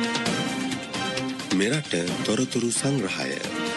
මෙරට තොරතුරු සංග්‍රහය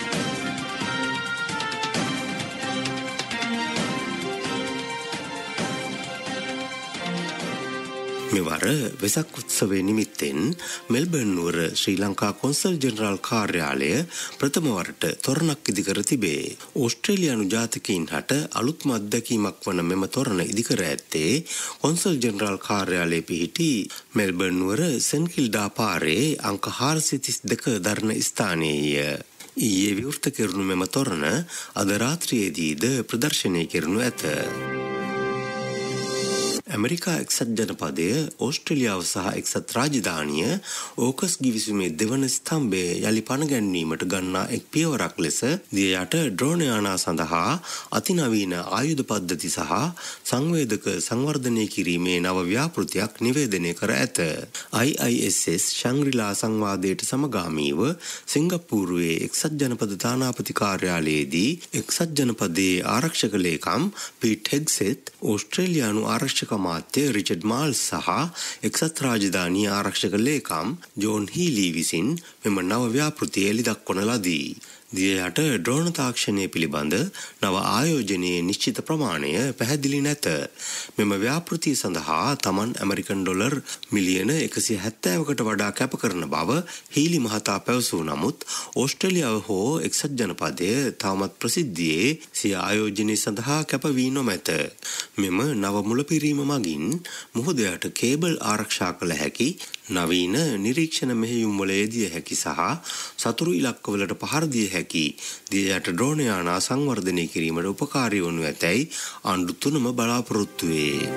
මෙවර වෙසක් උත්සවයේ නිමිත්තෙන් මෙල්බර්න් නුවර ශ්‍රී ලංකා කොන්සල් ජෙනරාල් කාර්යාලය ප්‍රථම වරට තොරණක් ඉදිකර තිබේ. ඕස්ට්‍රේලියානු ජාතිකයින් හට අලුත්ම අත්දැකීමක් වන මෙම තොරණ ඉදිකර ඇත්තේ කොන්සල් ජෙනරාල් කාර්යාලයේ පිහිටි මෙල්බර්න් නුවර සෙන්ට් කිල්ඩා පාරේ අංක 432 දරණ ස්ථානයේය. ඊයේ විවෘත කෙරුණු මෙම තොරණ අද රාත්‍රියේදීද ප්‍රදර්ශනය කෙරෙනු ඇත. ඇමරිකා එක්සත් ජනපදය ඕස්ට්‍රේලියාව සහ එක්සත් රාජධානිය ඕකස් ගිවිසුමේ දෙවන ස්තම්භය යළි පනගැන්වීමට ගන්නා එක් පියවරක් ලෙස දිය යට ඩ්‍රෝන යානා සඳහා අතිනවීන ආයුධ පද්ධති සහ සංවේදක සංවර්ධනය කිරීමේ නව ව්‍යාපෘතියක් නිවේදනය කර ඇත. IISS ශංග්‍රීලා සංවාදයට සමගාමීව සිංගප්පූරුවේ එක්සත් ජනපද තානාපති කාර්යාලයේදී එක්සත් ජනපදයේ ආරක්ෂක ලේකම් පීට් හෙග්සෙත් ඕස්ට්‍රේලියානු ආරක්ෂක අමාත්‍ය රිචඩ් මාල්ස් සහ එක්සත් රාජධානී ආරක්ෂක ලේකම් ජෝන් හීලී විසින් මෙම නව ව්‍යාපෘතිය එළිදක්වන ලදී. දිය යට ඩ්‍රෝන තාක්ෂණය පිළිබඳ නව ආයෝජනයේ නිශ්චිත ප්‍රමාණය පැහැදිලි නැත. මෙම ව්‍යාපෘතිය සඳහා තමන් ඇමරිකන් ඩොලර් මිලියන 170කට වඩා කැප කරන බව හීලි මහතා පැවසූ නමුත් ඕස්ට්‍රේලියාව හෝ එක්සත් ජනපදය තවමත් ප්‍රසිද්ධියේ සිය ආයෝජනය සඳහා කැප වී නොමැත. මෙම නව මුලපිරීම මගින් මුහුද යට කේබල් ආරක්ෂා කළ හැකි නවීන නිරීක්ෂණ මෙහෙයුම් වල යෙදිය හැකි සහ සතුරු ඉලක්කවලට පහර දිය හැකි දිය යට ඩ්‍රෝන යානා සංවර්ධනය කිරීමට උපකාරී වනු ඇතැයි ආණ්ඩු තුනම බලාපොරොත්තු වේ.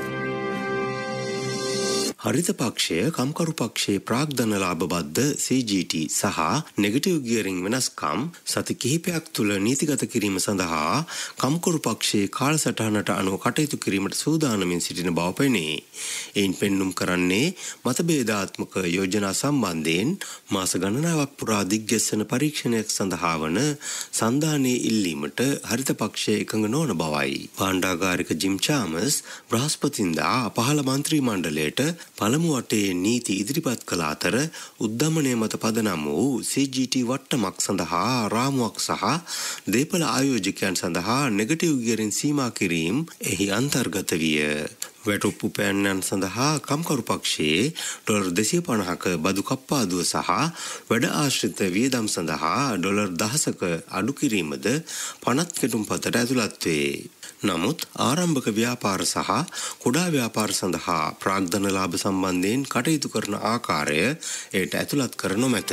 හරිත පක්ෂය කම්කරු පක්ෂයේ ප්‍රාග්ධන ලාභ බද්ධ CGT සහ නෙගටිව් ගියරින් වෙනස්කම් සති කිහිපයක් තුළ නීතිගත කිරීම සඳහා කම්කරු පක්ෂයේ කාලසටහනට අනුව කටයුතු කිරීමට සූදානමින් සිටින බව පෙනේ. එයින් පෙන්නුම් කරන්නේ මතභේදාත්මක යෝජනා සම්බන්ධයෙන් මාස ගණනාවක් පුරා දිග්ගැස්සෙන පරීක්ෂණයක් සඳහා වන සන්ධානයේ ඉල්ලීමට හරිත පක්ෂය එකඟ නොවන බවයි. භාණ්ඩාගාරික ජිම් චාමස් බ්‍රහස්පතින්දා පහළ මන්ත්‍රී මණ්ඩලයට පළමු වටේ නීති ඉදිරිපත් කළ අතර උද්ධමනය මත පදනම් වූ CGT වට්ටමක් සඳහා රාමුවක් සහ දේපල ආයෝජකයන් සඳහා නෙගටිව් ගියරින් සීමා කිරීම එහි අන්තර්ගත විය. වැටුප් උපයන්නන් සඳහා කම්කරු පක්ෂයේ ඩොලර් 250ක බදු කප්පාදුව සහ වැඩ ආශ්‍රිත වියදම් සඳහා ඩොලර් 10ක අඩු කිරීමද පනත් කෙටුම්පතට ඇතුළත් වේ. නමුත් ආරම්භක ව්‍යාපාර සහ කුඩා ව්‍යාපාර සඳහා ප්‍රාග්ධන ලාභ සම්බන්ධයෙන් කටයුතු කරන ආකාරය එයට ඇතුළත් කර නොමැත.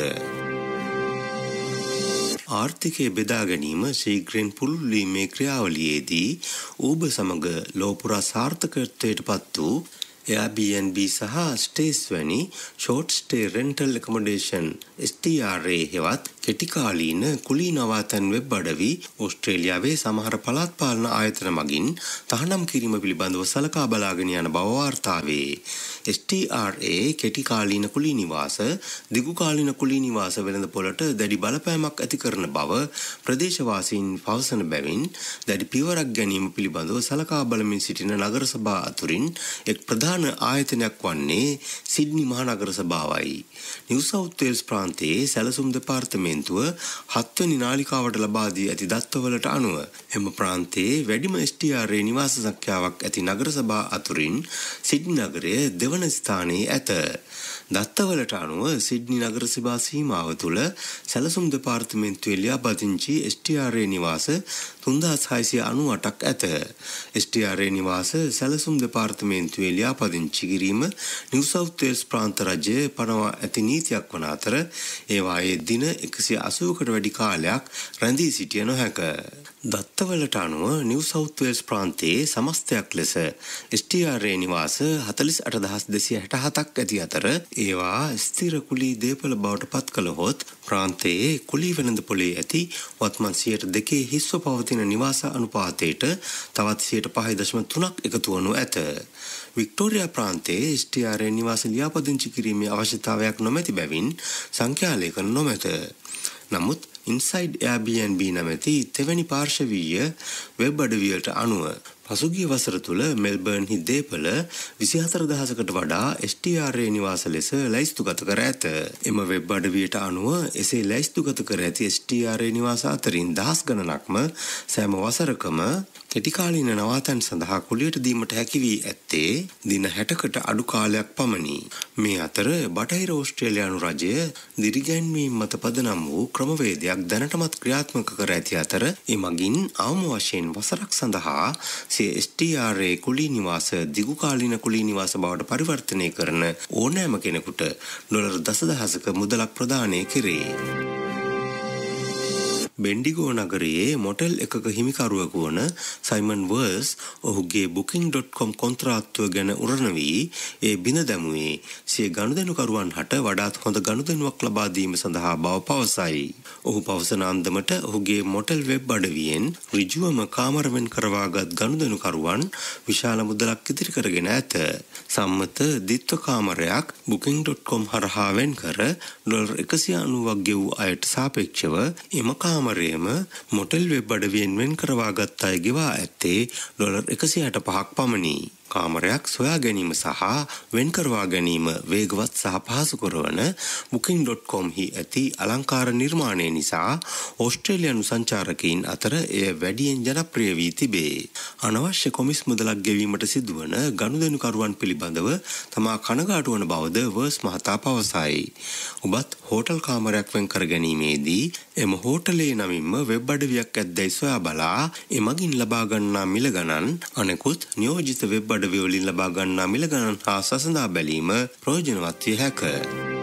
ආර්ථිකය බෙදා ගැනීම ශීඝ්‍රයෙන් පුළුල් වීමේ ක්‍රියාවලියේදී ඌබ සමග ලෝපුරා සාර්ථකත්වයට පත් වූ Airbnb සහ ස්ටේස් වැනි ෂෝට් ස්ටේ රෙන්ටල් ඇකොමොඩේෂන් STRA හෙවත් කෙටිකාලීන කුලී නවාතැන් වෙබ් අඩවි ඕස්ට්‍රේලියාවේ සමහර පළාත් පාලන ආයතන මගින් තහනම් කිරීම පිළිබඳව සලකා බලාගෙන යන බව වාර්තා වේ. STRA කෙටිකාලීන කුලී නිවාස දිගුකාලීන කුලී නිවාස වෙළඳපොළට දැඩි බලපෑමක් ඇති කරන බව ප්‍රදේශවාසීන් පවසන බැවින් දැඩි පියවරක් ගැනීම පිළිබඳව සලකා බලමින් සිටින නගර සභා අතුරින් එක් ප්‍රධාන ආයතනයක් වන්නේ සිඩ්නි මහනගර සභාවයි. නිව් සවුත් වේල්ස් ප්‍රාන්තයේ සැලසුම් දෙපාර්තමේන්තුව 7 වෙනි නාලිකාවට ලබා දී ඇති දත්තවලට අනුව එම ප්‍රාන්තයේ වැඩිම STRA නිවාස සංඛ්‍යාවක් ඇති නගර සභා අතුරින් සිඩ්නි නගරය දෙවන ස්ථානයේ ඇත. දත්තවලට අනුව සිඩ්නි නගර සභා සීමාව තුළ සැලසුම් දෙපාර්තමේන්තුවේ ලියාපදිංචි STRA නිවාස 3698ක් ඇත. STRA නිවාස සැලසුම් දෙපාර්තමේන්තුවේ ලියාපදිංචි කිරීම නිව් සවුත් වේල්ස් ප්‍රාන්ත රජය පනවා ඇති නීතියක් වන අතර ඒවායේ දින 180කට වැඩි කාලයක් රැඳී සිටිය නොහැක. දත්තවලට අනුව නිව් සවුත් වේල්ස් ප්‍රාන්තයේ සමස්තයක් ලෙස STRA නිවාස 48267ක් ඇති අතර ඒවා ස්ථිර කුලී දේපල බවට පත් කළහොත් ප්‍රාන්තයේ කුලී වෙළඳපොලේ ඇති වත්මන් 2% හිස්ව පවතින නිවාස අනුපාතයට තවත් 5.3ක් එකතු වනු ඇත. වික්ටෝරියා ප්‍රාන්තයේ STRA නිවාස ලියාපදිංචි කිරීමේ අවශ්‍යතාවයක් නොමැති බැවින් සංඛ්‍යාලේඛන නොමැත. නමුත් ඉන්සයිඩ් Airbnb නැමැති තෙවැනි පාර්ශවීය වෙබ් අඩවියට අනුව පසුගිය වසර තුළ මෙල්බර්න්හි දේපළ 24000කට වඩා STRA නිවාස ලෙස ලැයිස්තුගත කර ඇත. එම වෙබ් අඩවියට අනුව එසේ ලැයිස්තුගත කර ඇති STRA නිවාස අතරින් දහස් ගණනක්ම සෑම වසරකම කෙටිකාලීන නවාතැන් සඳහා කුලියට දීමට හැකි වී ඇත්තේ දින 60කට අඩු කාලයක් පමණි. මේ අතර බටහිර ඕස්ට්‍රේලියානු රජය දිරිගැන්වීම් මත පදනම් වූ ක්‍රමවේදයක් දැනටමත් ක්‍රියාත්මක කර ඇති අතර එමගින් අවම වශයෙන් වසරක් සඳහා STRA කුලී නිවාස දිගුකාලීන කුලී නිවාස බවට පරිවර්තනය කරන ඕනෑම කෙනෙකුට ඩොලර් දසදහසක මුදලක් ප්‍රදානය කෙරේ. බෙන්ඩිගෝ නගරයේ මොටෙල් එකක හිමිකරුවෙකු වන සයිමන් වර්ස් ඔහුගේ booking.com කොන්ත්‍රාත්තුව ගැන උරණ වී ඒ බිඳ දැමුවේ සිය ගනුදෙනුකරුවන් හට වඩාත් හොඳ ගනුදෙනුවක් ලබා දීම සඳහා බව පවසයි. ඔහු පවසන අන්දමට ඔහුගේ මොටෙල් වෙබ් අඩවියෙන් ඍජුවම කාමර වෙන් කරවාගත් ගනුදෙනුකරුවන් විශාල මුදලක් ඉදිරි කරගෙන ඇත. සම්මත ද්විත්ව කාමරයක් booking.com හරහා වෙන් කර ඩොලර් 190ක් ගෙවූ අයට සාපේක්ෂව එම කාමරයම මොටෙල් වෙබ් අඩවියෙන් වෙන් කරවාගත් අය ගෙවා ඇත්තේ ඩොලර් 165ක් පමණි. කාමරයක් සොයා ගැනීම සහ වෙන් කරවා ගැනීම වේගවත් සහ පහසු කරවන booking.com හි ඇති අලංකාර නිර්මාණය නිසා ඕස්ට්‍රේලියානු සංචාරකයින් අතර එය වැඩියෙන් ජනප්‍රිය වී තිබේ. අනවශ්‍ය කොමිස් මුදලක් ගෙවීමට සිදුවන ගනුදෙනුකරුවන් පිළිබඳව තමා කනගාටු වන බවද වර්ස් මහතා පවසයි. ඔබත් හෝටල් කාමරයක් වෙන් කර ගැනීමේදී එම හෝටලේ නමින්ම වෙබ් අඩවියක් ඇද්දැයි සොයා බලා එමගින් ලබා ගන්නා මිල ගණන් අනෙකුත් නියෝජිත වෙබ් අඩවි වලින් ලබා ගන්නා මිල ගණන් හා සසඳා බැලීම ප්‍රයෝජනවත් විය හැකිය.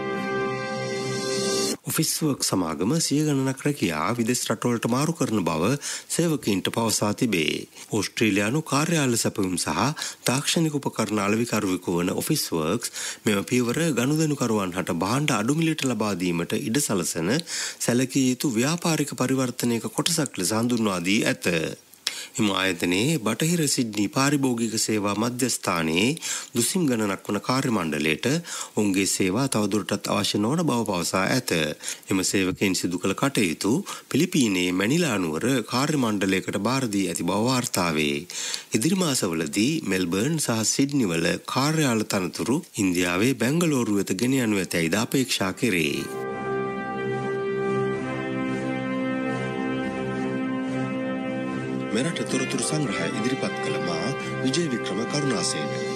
ඔෆිස්වර්ක් සමාගම සිය ගණනක් රැකියා විදෙස් රටවලට මාරු කරන බව සේවකයින්ට පවසා තිබේ. ඕස්ට්‍රේලියානු කාර්යාල සැපයුම් සහ තාක්ෂණික උපකරණ අලෙවිකරුවෙකු වන ඔෆිස්වර්ක්ස් මෙම පියවර ගනුදෙනුකරුවන් හට භාණ්ඩ අඩු මිලට ලබා දීමට ඉඩ සලසන සැලකිය යුතු ව්‍යාපාරික පරිවර්තනයක කොටසක් ලෙස හඳුන්වා දී ඇත. එම ආයතනයේ බටහිර සිඩ්නි පාරිභෝගික සේවා මධ්‍යස්ථානයේ දුසිම් ගණනක් වන කාර්ය මණ්ඩලයට ඔවුන්ගේ සේවා තවදුරටත් අවශ්‍ය නොවන බව පවසා ඇත. එම සේවකයන් සිදු කළ කටයුතු පිලිපීනයේ මැනිලා නුවර කාර්ය මණ්ඩලයකට බාර දී ඇති බව වාර්තා වේ. ඉදිරි මාසවලදී මෙල්බර්න් සහ සිඩ්නි වල කාර්යාල තනතුරු ඉන්දියාවේ බැංගලෝරු වෙත ගෙන යනු ඇතැයිද අපේක්ෂා කෙරේ. මෙරට තොරතුරු සංග්‍රහය ඉදිරිපත් කළ මා විජේ වික්‍රම කරුණාසේන.